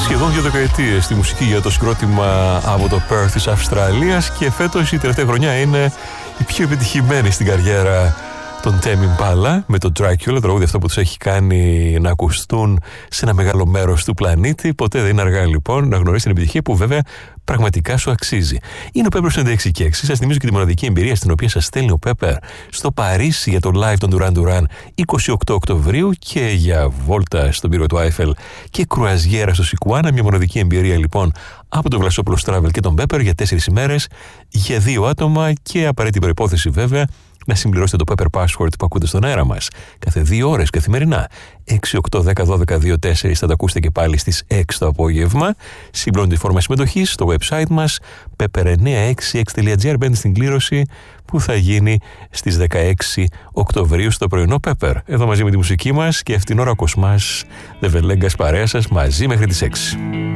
σχεδόν 2 δεκαετίες στη μουσική για το συγκρότημα από το Perth της Αυστραλίας και φέτος η τελευταία χρονιά είναι η πιο επιτυχημένη στην καριέρα των Tame Impala με το Dracula, τραγούδι αυτό που τους έχει κάνει να ακουστούν σε ένα μεγάλο μέρος του πλανήτη. Ποτέ δεν είναι αργά λοιπόν να γνωρίσεις την επιτυχία που βέβαια πραγματικά σου αξίζει. Είναι ο Pepper 96 και 6. Σας θυμίζω και τη μοναδική εμπειρία στην οποία σας στέλνει ο Pepper στο Παρίσι για το live των Duran Duran 28 Οκτωβρίου και για βόλτα στον πύργο του Άιφελ και κρουαζιέρα στο Σικουάνα. Μια μοναδική εμπειρία λοιπόν από τον Βλασόπουλος Travel και τον Pepper για 4 ημέρες για 2 άτομα και απαραίτητη προϋπόθεση βέβαια να συμπληρώσετε το Pepper Password που ακούτε στον αέρα μας κάθε 2 ώρες καθημερινά. 6, 8, 10, 12, 2, 4 θα τα ακούσετε και πάλι στις 6 το απόγευμα. Συμπληρώνετε τη φόρμα συμμετοχής στο website μας pepper966.gr. Μπαίνετε στην κλήρωση που θα γίνει στις 16 Οκτωβρίου στο πρωινό Pepper. Εδώ μαζί με τη μουσική μας και αυτήν την ώρα ο Κοσμάς Δεβελέγκας παρέα σας μαζί μέχρι τις 6.